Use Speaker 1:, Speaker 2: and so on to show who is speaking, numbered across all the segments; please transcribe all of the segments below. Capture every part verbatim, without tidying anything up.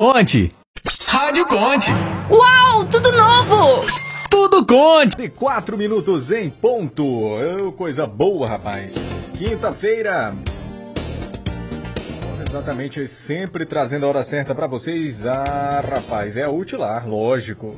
Speaker 1: Conte. Rádio Conte.
Speaker 2: Uau, tudo novo!
Speaker 1: Tudo Conte.
Speaker 3: De quatro minutos em ponto. Oh, coisa boa, rapaz. Quinta-feira. Exatamente, sempre trazendo a hora certa pra vocês. Ah, rapaz, é a Utilar, lógico.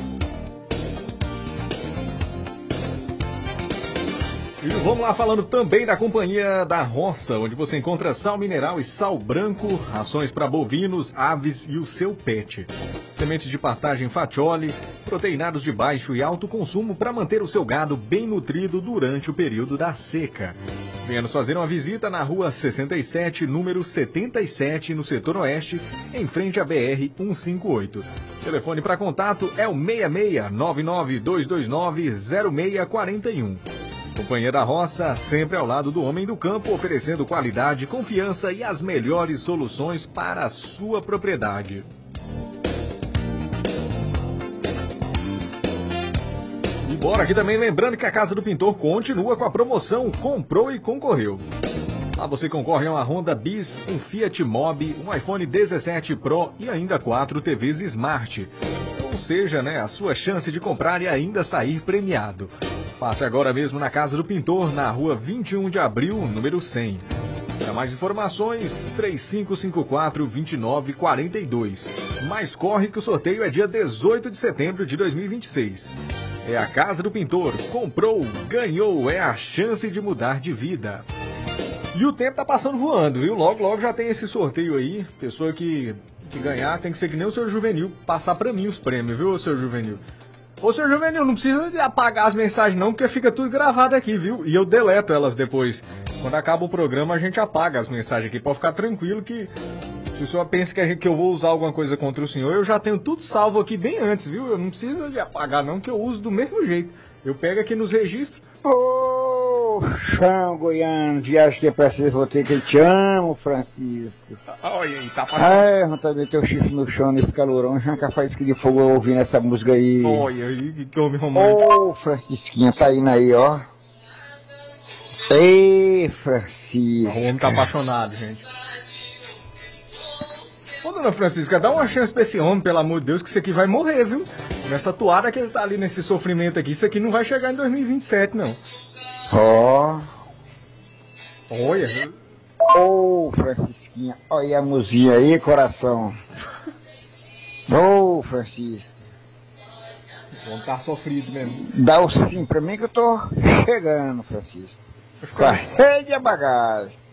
Speaker 3: E vamos lá falando também da Companhia da Roça, onde você encontra sal mineral e sal branco, rações para bovinos, aves e o seu pet. Sementes de pastagem Fatioli, proteinados de baixo e alto consumo para manter o seu gado bem nutrido durante o período da seca. Venha nos fazer uma visita na rua sessenta e sete, número setenta e sete, no setor oeste, em frente à B R cento e cinquenta e oito. Telefone para contato é o seis seis nove nove dois dois nove zero seis quatro um. Companhia da Roça, sempre ao lado do homem do campo, oferecendo qualidade, confiança e as melhores soluções para a sua propriedade. E bora aqui também lembrando que a Casa do Pintor continua com a promoção Comprou e Concorreu. Lá você concorre a uma Honda Bis, um Fiat Mobi, um iPhone dezessete Pro e ainda quatro T Vs Smart. Ou seja, né, a sua chance de comprar e ainda sair premiado. Passe agora mesmo na Casa do Pintor, na rua vinte e um de abril, número cem. Para mais informações, três cinco cinco quatro, dois nove quatro dois. Mas corre que o sorteio é dia dezoito de setembro de dois mil e vinte e seis. É a Casa do Pintor. Comprou, ganhou, é a chance de mudar de vida. E o tempo tá passando voando, viu? Logo, logo já tem esse sorteio aí. Pessoa que, que ganhar tem que ser que nem o seu Juvenil, passar para mim os prêmios, viu, seu Juvenil? Ô, senhor Juvenil, não precisa de apagar as mensagens não, porque fica tudo gravado aqui, viu? E eu deleto elas depois. Quando acaba o programa, a gente apaga as mensagens aqui. Pode ficar tranquilo que se o senhor pensa que, a gente, que eu vou usar alguma coisa contra o senhor, eu já tenho tudo salvo aqui bem antes, viu? Eu não precisa de apagar não, que eu uso do mesmo jeito. Eu pego aqui nos registros.
Speaker 4: Ô, chão goiano, viagem que é pra ser você que eu te amo, Francisco.
Speaker 3: Olha aí, tá passando.
Speaker 4: Ai, vontade de meter o chifre no chão nesse calorão, já que faz que de fogo ouvindo essa música aí.
Speaker 3: Olha aí, que homem romântico.
Speaker 4: Ô, Francisquinha, tá indo aí, ó. Ei, Francisco.
Speaker 3: O homem tá apaixonado, gente. Ô, dona Francisca, dá uma chance pra esse homem, pelo amor de Deus, que isso aqui vai morrer, viu? Nessa toada que ele tá ali, nesse sofrimento aqui, isso aqui não vai chegar em dois mil e vinte e sete, não.
Speaker 4: Ó.
Speaker 3: Olha.
Speaker 4: Ô, Francisquinha, olha a musinha aí, coração. Ô, Francisco.
Speaker 3: O homem tá sofrido mesmo.
Speaker 4: Dá o sim pra mim que eu tô chegando, Francisco. Com a rede e a bagagem.